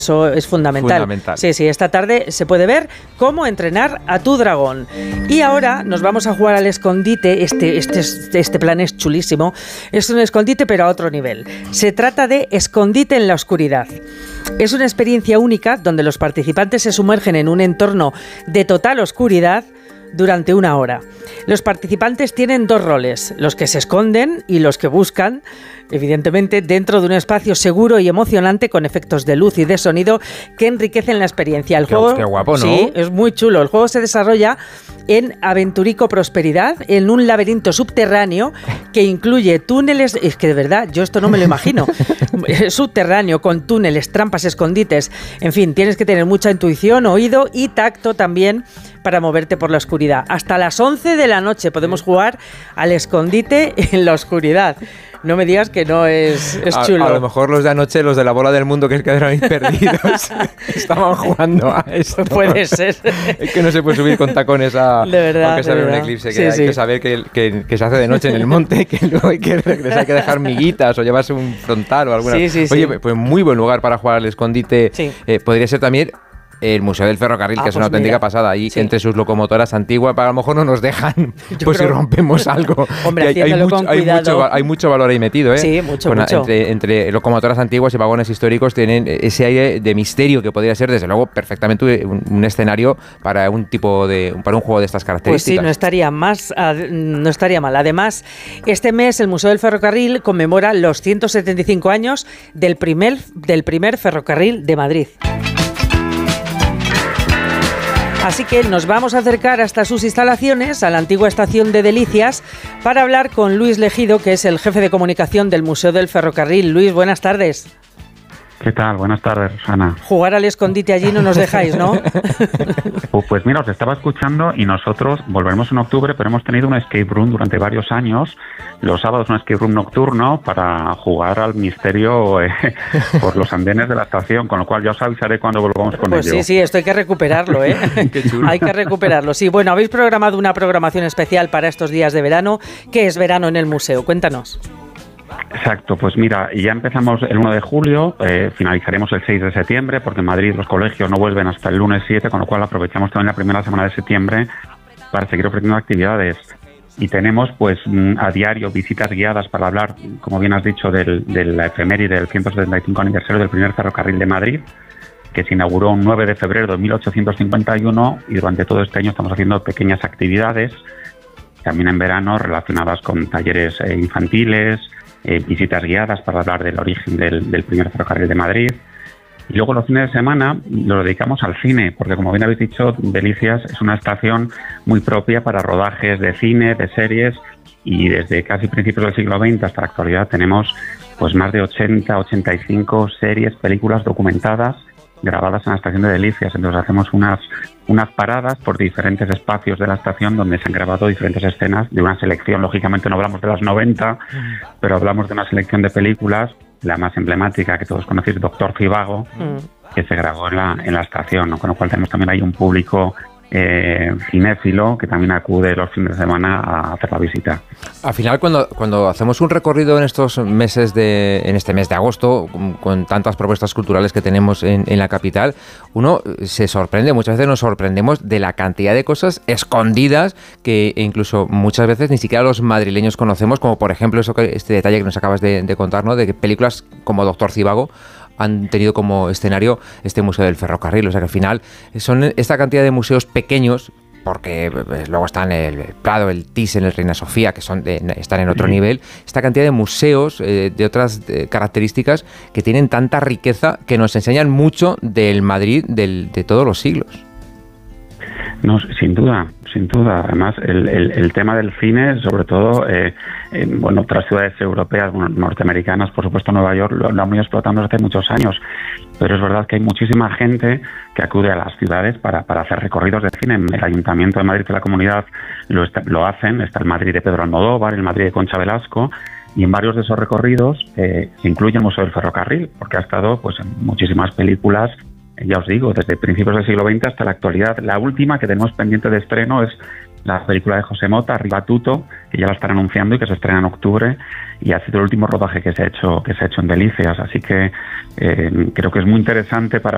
Eso es fundamental. Sí, esta tarde se puede ver cómo entrenar a tu dragón. Y ahora nos vamos a jugar al escondite. Este plan es chulísimo. Es un escondite, pero a otro nivel. Se trata de escondite en la oscuridad. Es una experiencia única donde los participantes se sumergen en un entorno de total oscuridad durante 1 hora. Los participantes tienen 2 roles, los que se esconden y los que buscan, evidentemente, dentro de un espacio seguro y emocionante con efectos de luz y de sonido que enriquecen la experiencia. El juego, qué guapo, ¿no? Sí, es muy chulo. El juego se desarrolla en Aventurico Prosperidad, en un laberinto subterráneo que incluye túneles. Es que de verdad, yo esto no me lo imagino. Subterráneo, con túneles, trampas, escondites. En fin, tienes que tener mucha intuición, oído y tacto también para moverte por la oscuridad. Hasta las 11 de la noche podemos jugar al escondite en la oscuridad. No me digas que no es chulo. A lo mejor los de anoche, los de la bola del mundo que quedaron ahí perdidos, estaban jugando a eso. Puede ser. Es que no se puede subir con tacones a de verdad, aunque se ve un eclipse, que hay que saber que se hace de noche en el monte, que luego hay que regresar, hay que dejar miguitas o llevarse un frontal o alguna. Oye, pues muy buen lugar para jugar al escondite. Sí. Podría ser también el Museo del Ferrocarril, que es una auténtica pasada. Ahí, entre sus locomotoras antiguas, a lo mejor no nos dejan, pues si rompemos algo. Hombre, hay mucho valor ahí metido, ¿eh? Sí, mucho. Entre locomotoras antiguas y vagones históricos tienen ese aire de misterio que podría ser, desde luego, perfectamente un escenario para un juego de estas características. Pues sí, no estaría mal. Además, este mes el Museo del Ferrocarril conmemora los 175 años del primer ferrocarril de Madrid. Así que nos vamos a acercar hasta sus instalaciones, a la antigua estación de Delicias, para hablar con Luis Legido, que es el jefe de comunicación del Museo del Ferrocarril. Luis, buenas tardes. ¿Qué tal? Buenas tardes, Rosana. Jugar al escondite allí no nos dejáis, ¿no? Pues mira, os estaba escuchando y nosotros volveremos en octubre, pero hemos tenido un escape room durante varios años, los sábados un escape room nocturno para jugar al misterio por los andenes de la estación, con lo cual ya os avisaré cuando volvamos con ello. Pues sí, esto hay que recuperarlo, ¿eh? Qué chulo. Hay que recuperarlo, sí. Bueno, habéis programado una programación especial para estos días de verano. ¿Qué es verano en el museo? Cuéntanos. Exacto, pues mira, ya empezamos el 1 de julio, finalizaremos el 6 de septiembre, porque en Madrid los colegios no vuelven hasta el lunes 7, con lo cual aprovechamos también la primera semana de septiembre para seguir ofreciendo actividades. Y tenemos pues a diario visitas guiadas para hablar, como bien has dicho, de la efeméride del 175 aniversario del primer ferrocarril de Madrid, que se inauguró un 9 de febrero de 1851, y durante todo este año estamos haciendo pequeñas actividades, también en verano, relacionadas con talleres infantiles, visitas guiadas para hablar del origen del primer ferrocarril de Madrid. Y luego los fines de semana los dedicamos al cine, porque como bien habéis dicho, Delicias es una estación muy propia para rodajes de cine, de series, y desde casi principios del siglo XX hasta la actualidad tenemos pues más de 85 series, películas documentadas grabadas en la estación de Delicias. Entonces hacemos unas paradas por diferentes espacios de la estación donde se han grabado diferentes escenas de una selección. Lógicamente no hablamos de las 90, pero hablamos de una selección de películas. La más emblemática que todos conocéis, Doctor Zhivago, que se grabó en la estación, ¿no? Con lo cual tenemos también ahí un público cinéfilo que también acude los fines de semana a hacer la visita. Al final, cuando hacemos un recorrido en este mes de agosto, con tantas propuestas culturales que tenemos en la capital, uno se sorprende, muchas veces nos sorprendemos de la cantidad de cosas escondidas que incluso muchas veces ni siquiera los madrileños conocemos, como por ejemplo este detalle que nos acabas de contar, ¿no? De que películas como Doctor Zhivago han tenido como escenario este Museo del Ferrocarril. O sea que al final son esta cantidad de museos pequeños, porque luego están el Prado, el Thyssen, el Reina Sofía, que están en otro nivel. Esta cantidad de museos de otras características que tienen tanta riqueza, que nos enseñan mucho del Madrid de todos los siglos. No, sin duda. Además, el tema del cine, sobre todo, otras ciudades europeas, norteamericanas, por supuesto Nueva York, lo han venido explotando desde hace muchos años. Pero es verdad que hay muchísima gente que acude a las ciudades para hacer recorridos de cine. El Ayuntamiento de Madrid y la Comunidad lo hacen. Está el Madrid de Pedro Almodóvar, el Madrid de Concha Velasco. Y en varios de esos recorridos se incluye el Museo del Ferrocarril, porque ha estado pues en muchísimas películas. Ya os digo, desde principios del siglo XX hasta la actualidad. La última que tenemos pendiente de estreno es la película de José Mota, Ribatuto, que ya la están anunciando y que se estrena en octubre, y ha sido el último rodaje que se ha hecho en Delicias. Así que creo que es muy interesante para